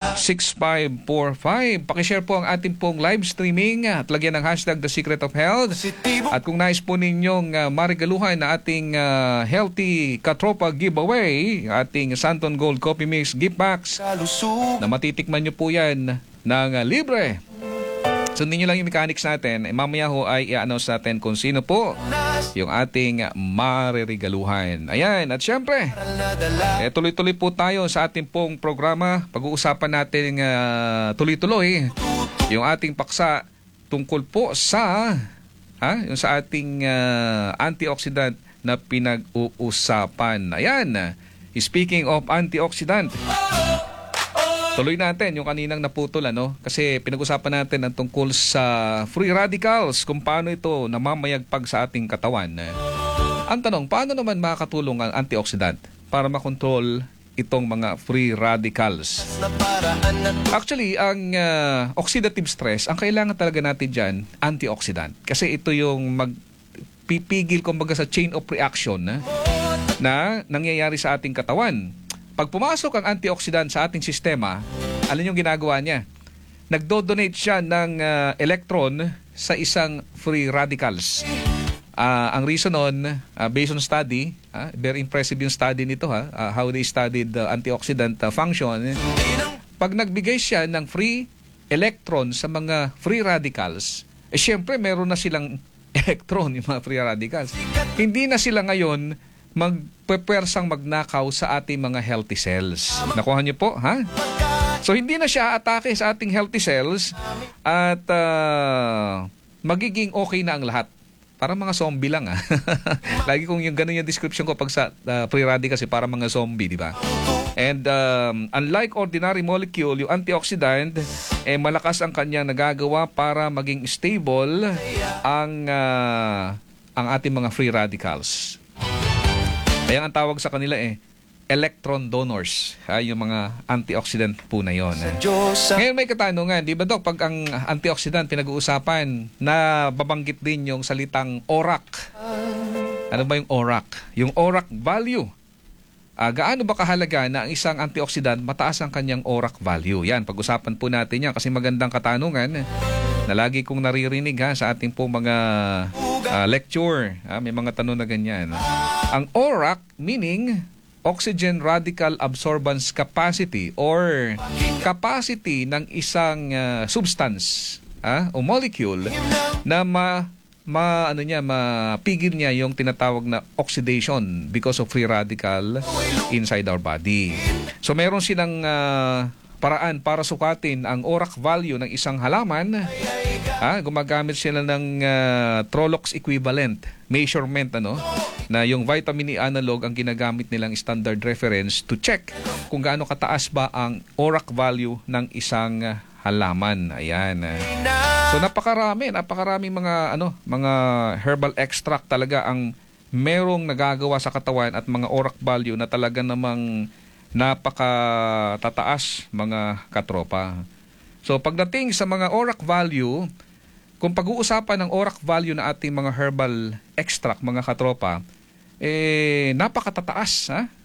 6545. Pakishare po ang ating pong live streaming at lagyan ng hashtag The Secret of Health. At kung nais po ninyong marigaluhan na ating Healthy Katropa giveaway, ating Santon Gold Coffee Mix gift box, na matitikman nyo po yan ng libre. Sundin nyo lang yung mechanics natin. Mamaya ho ay i-announce natin kung sino po yung ating maririgaluhan. Ayan, at syempre, tuloy-tuloy po tayo sa ating pong programa. Pag-uusapan natin tuloy-tuloy yung ating paksa tungkol po sa yung sa ating antioxidant na pinag-uusapan. Ayan, speaking of antioxidant, tuloy natin yung kaninang naputol, kasi pinag-usapan natin ang tungkol sa free radicals, kung paano ito namamayagpag sa ating katawan. Ang tanong, paano naman makakatulong ang antioxidant para makontrol itong mga free radicals? Actually, ang oxidative stress, ang kailangan talaga natin dyan, antioxidant. Kasi ito yung magpipigil kumbaga sa chain of reaction na nangyayari sa ating katawan. Pag pumasok ang antioxidant sa ating sistema, alam yung ginagawa niya? Nagdo-donate siya ng electron sa isang free radicals. Ang reason on, based on study, very impressive yung study nito, how they studied the antioxidant function. Pag nagbigay siya ng free electron sa mga free radicals, syempre meron na silang electron yung mga free radicals. Hindi na sila ngayon magpwersang magnakaw sa ating mga healthy cells. Nakuha niyo po, ha? So, hindi na siya atake sa ating healthy cells at magiging okay na ang lahat. Para mga zombie lang, Lagi kong yung ganun yung description ko pag sa free radicals, para mga zombie, di ba? And unlike ordinary molecule, yung antioxidant, malakas ang kanyang nagagawa para maging stable ang ating mga free radicals. Kaya ang tawag sa kanila electron donors, yung mga antioxidant po na yon. Ngayon may katanungan, di ba Dok, pag ang antioxidant pinag-uusapan, na babanggit din yung salitang ORAC. Ano ba yung ORAC? Yung ORAC value. Gaano ba kahalaga na ang isang antioxidant mataas ang kanyang ORAC value? Yan, pag-usapan po natin yan kasi magandang katanungan na lagi kong naririnig sa ating po mga lecture. May mga tanong na ganyan. Ang ORAC meaning oxygen radical absorbance capacity or capacity ng isang substance o molecule na mapigil niya yung tinatawag na oxidation because of free radical inside our body. So meron silang paraan para sukatin ang ORAC value ng isang halaman. Gumagamit sila ng Trolox equivalent measurement, na yung vitamin E analog ang ginagamit nilang standard reference to check kung gaano kataas ba ang ORAC value ng isang halaman. Ayan. So napakaraming mga herbal extract talaga ang merong nagagawa sa katawan at mga ORAC value na talaga namang napakatataas, mga katropa. So pagdating sa mga ORAC value, kung pag-uusapan ng ORAC value na ating mga herbal extract, mga katropa, napakatataas,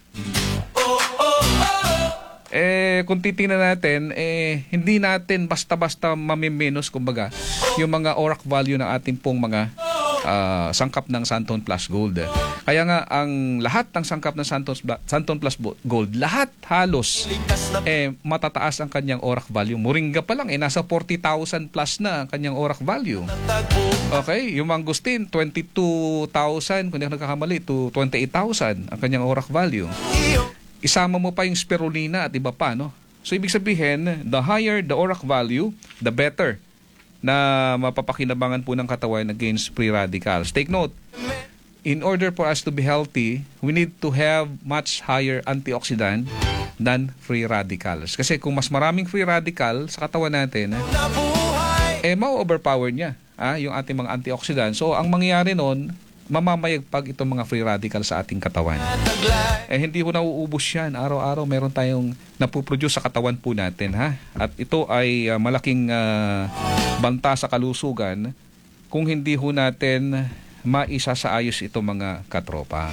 kung titingnan natin, hindi natin basta-basta mamiminus, kumbaga, yung mga ORAC value ng ating pong mga sangkap ng Santon Plus Gold. Kaya nga, ang lahat ng sangkap ng Santon Plus Gold, lahat halos, matataas ang kanyang ORAC value. Moringa pa lang, nasa 40,000 plus na ang kanyang ORAC value. Okay, yung mangustin, 22,000, kung hindi ako nagkakamali, to 28,000 ang kanyang ORAC value. Isama mo pa yung spirulina at iba pa, So, ibig sabihin, the higher the ORAC value, the better na mapapakinabangan po ng katawan against free radicals. Take note, in order for us to be healthy, we need to have much higher antioxidant than free radicals. Kasi kung mas maraming free radical sa katawan natin, ma-overpower niya yung ating mga antioxidant. So, ang mangyayari nun, mamamayagpag itong mga free radical sa ating katawan. Hindi po nauubos yan. Araw-araw meron tayong napuproduce sa katawan po natin. At ito ay malaking banta sa kalusugan kung hindi ho natin maisasaayos ito, mga katropa.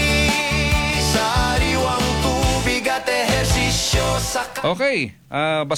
Okay,